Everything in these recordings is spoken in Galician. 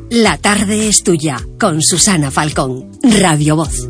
La tarde es tuya, con Susana Falcón, Radio Voz.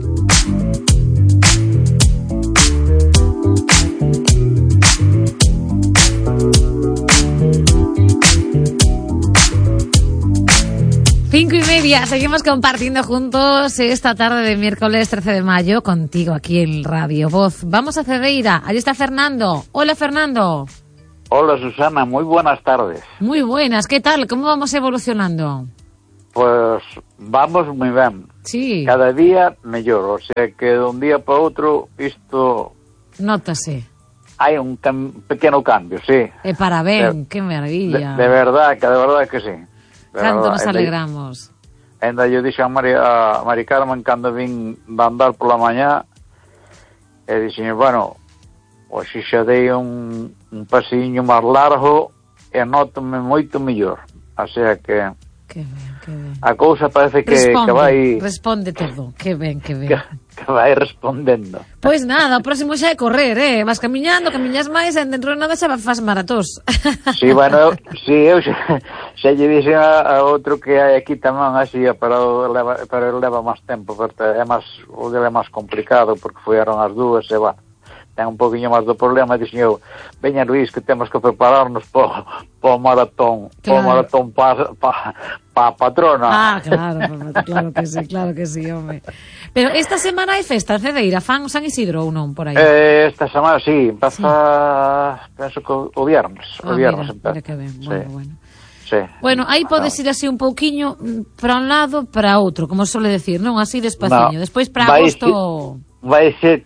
Cinco y media, seguimos compartiendo juntos esta tarde de miércoles 13 de mayo contigo aquí en Radio Voz. Vamos a Cedeira, allí está Fernando. Hola, Fernando. Hola, Susana, muy buenas tardes. Muy buenas, ¿qué tal? ¿Cómo vamos evolucionando? Pues vamos moi ben. Sí. Cada día mellor, o sea que de un día para outro isto... Nótase. Hai un pequeno cambio, sí. E para ben, que maravilla. De verdad que sí. Canto nos alegramos. Ainda yo dixo a Mari Carmen cando vin de andar pola mañá e dixen, bueno, hoxe xa dei un pasiño máis largo e nótome moito mellor. O sea que... Que ben, que ben. A cousa parece que vai... Responde todo, que ben, que ben. Que vai respondendo. Pois nada, o próximo xa é correr, vas camiñas máis e dentro de nada xa faz maratós. Sí, bueno, eu xa lle dixen a outro que hai aquí tamén así, pero ele leva máis tempo, porque o dele é máis complicado, porque foron as dúas e va. Ten un poquinho máis do problema, dixen eu, veña Luís, que temos que prepararnos para o maratón, claro. O maratón para a patrona. Ah, claro que sí, home. Pero esta semana hai festa en Cedeira, fan San Isidro ou non por aí? Esta semana sí, empeza, penso que o viernes. O viernes mira que ben, bueno. Sí. Bueno, aí podes ir así un pouquiño para un lado, para outro, como suele decir, non? Así despaciño. Despois para agosto... Vai ser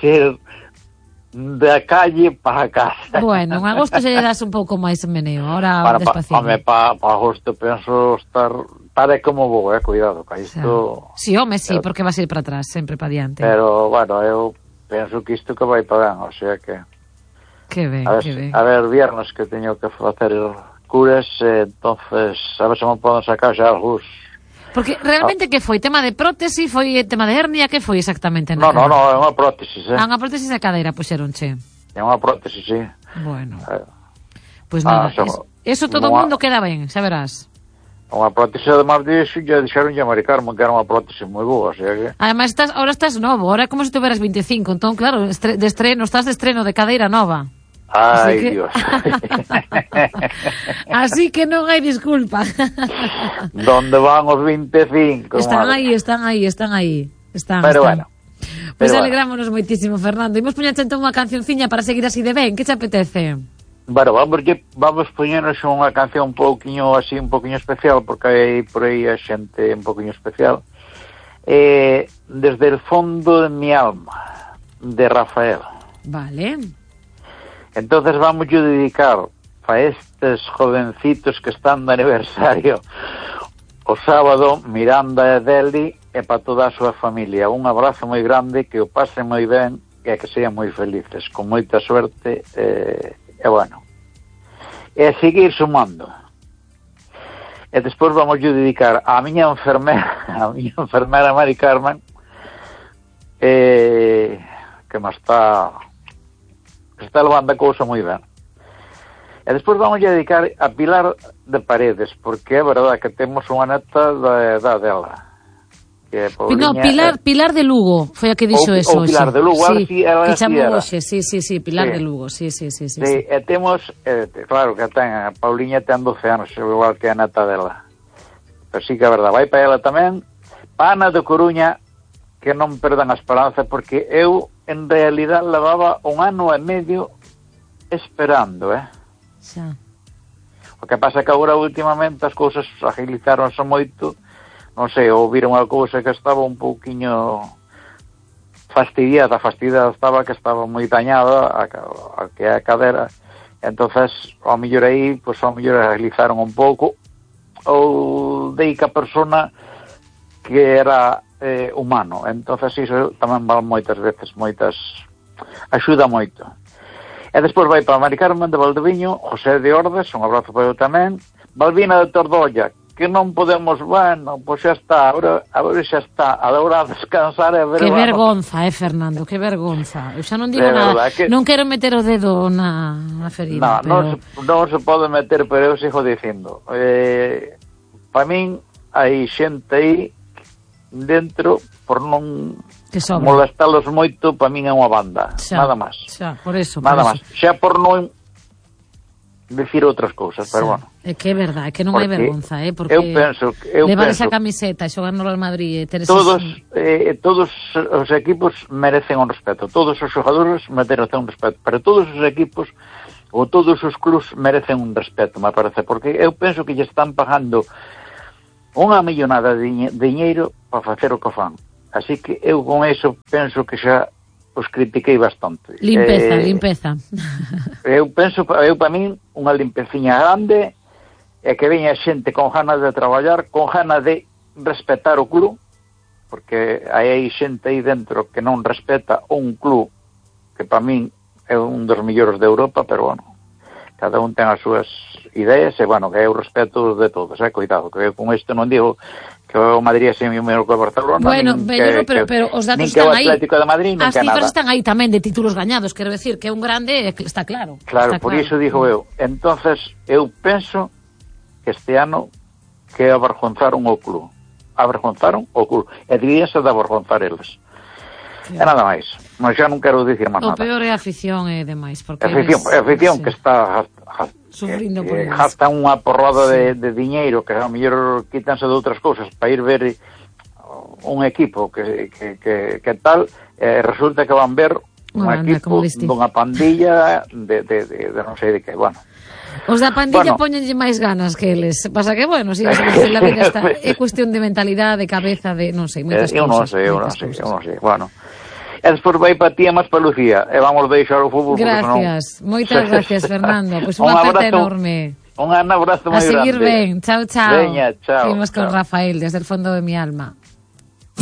da calle para casa. Bueno, en agosto se lle das un pouco máis meneo, ahora despaciño. Para agosto penso estar como vou, cuidado, que isto... Sí, home, sí, porque vas a ir para atrás, sempre para diante. Pero, bueno, eu penso que isto que vai para ben, o sea que... Que ben, que ben. A ver, viernes que teño que facer curas, entonces, a ver se me poden sacar xa algús. Porque realmente que foi? Tema de prótese? Foi tema de hernia? Que foi exactamente? No, é unha prótesis, unha prótesis de cadeira, puxeronche. É unha prótesis, sí. Bueno. Pois nada, eso todo o mundo queda ben, xa verás. Unha prótesis, además disso, já dixeron a Mari Carmen que era unha prótesis moi boa, o sea que... Además, ahora estás novo, ahora é como se tuveras 25, entón, claro, estás de estreno de cadeira nova. Ai, Dios. Así que non hai disculpa. Donde van os 25? Están aí. Pero bueno. Pois alegrámonos moitísimo, Fernando. Imos poñerche entón unha cancionciña para seguir así de ben. Que te apetece? Bueno, vamos poñernos unha canción un poquinho especial, porque hai por aí a xente un poquinho especial. Desde el fondo de mi alma, de Rafael. Vale. Entonces vamos a dedicar a estes jovencitos que están de aniversario o sábado, Miranda e Deli, e para toda a súa familia. Un abrazo moi grande, que o pasen moi ben e que sean moi felices, con moita suerte, e bueno. E seguir sumando. E despois vamos a dedicar a miña enfermera Mari Carmen, que me está levando a cousa moi ben. E despois vamos a dedicar a Pilar de Paredes, porque é verdade que temos unha neta da edad dela. Que no, Pilar de Lugo foi a que dixo eso. Pilar de Lugo, sí, que chamou hoxe, sí, Pilar de Lugo, sí. E temos, claro que a Pauliña ten 12 anos, igual que a neta dela. Pero sí que é verdade, vai para ela tamén. Pa Ana de Coruña, que non perdan a esperanza, porque eu en realidad levaba 1 ano e medio esperando, Xa. O que pasa que agora últimamente as cousas agilizaronse moito, non sei, ou viron unha cousa que estaba un pouquiño fastidiada estaba, que estaba moi dañada a que é a cadera, entonces ao mellor aí, pois ao mellor agilizaron un pouco, ou dei que a persona que era humano, entonces iso tamén vale moitas veces, axuda moito. E despois vai para Mari Carmen de Valdeviño, José de Ordes, un abrazo para eu tamén, Balbina de Tordolla, que non podemos, bueno, pois xa está, agora xa está, a hora de descansar e ver... Que vergonza, Fernando, que vergonza. Eu xa non digo nada, non quero meter o dedo na ferida. Non se pode meter, pero eu sigo dicindo. Para min, hai xente aí dentro por non Que molestalos moito, para min é unha banda, nada máis. Por eso. Nada máis. Xa por non decir outras cousas, pero bueno. É que é verdade, é que non hai vergonza, porque eu penso levar esa camiseta e xogar no Real Madrid, todos os equipos merecen un respeto, todos os xogadores merecen un respeto, pero todos os equipos ou todos os clubs merecen un respeto, me parece, porque eu penso que lle están pagando unha millonada de diñeiro para facer o que fan. Así que eu con eso penso que xa os critiquei bastante. Limpeza. Eu penso, para min, unha limpeciña grande e que veña xente con ganas de traballar, con ganas de respetar o club, porque hai xente aí dentro que non respeta un club que para min é un dos mellores de Europa, pero bueno, cada un ten as súas ideas e bueno, que eu respeto de todos, cuidado, que eu con isto non digo que o Madrid é sempre mellor que o Barcelona, bueno, pero os datos están aí, Atlético de Madrid, as cifras están aí tamén de títulos gañados, quero decir que é un grande, está claro. Claro, por iso digo eu. Entonces, eu penso que este ano que avergonzaron o club. Avergonzaron o club. E diríase de avergonzar eles. E nada máis. Mas xa non quero dicir máis nada. O peor é a afición e demais, porque a afición que está sufrindo por eles. Gasta unha porrada de diñeiro que a mellor quítanse de outras cousas para ir ver un equipo que tal, resulta que van ver un equipo dunha pandilla de non sei de que, bueno. Os da pandilla poñenlle máis ganas que eles. Pasa que, bueno, si a vida está, é cuestión de mentalidade, de cabeza, de non sei, moitas cousas. Eu non sei, bueno. E despois vai para ti e máis para Lucía. E vamos deixar o fútbol. Gracias, moitas gracias, Fernando. Pois unha aperta enorme. Un abrazo moi grande. A seguir ben, chao. Veña, chao. Seguimos con Rafael, desde el fondo de mi alma.